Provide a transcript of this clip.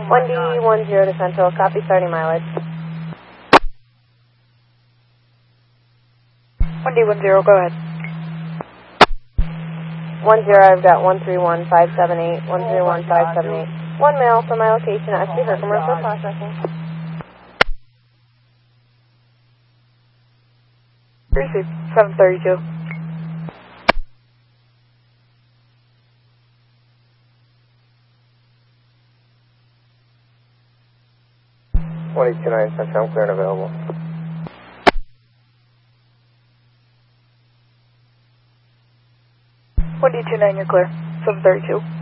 1D10 to Central, copy starting mileage. 1D10, go ahead. 10, I've got 131578, 131578. 1 male from my location, actually for commercial processing. Receive, 732. $22.9 Central, I'm clear and available. $1D29, you're clear. 732.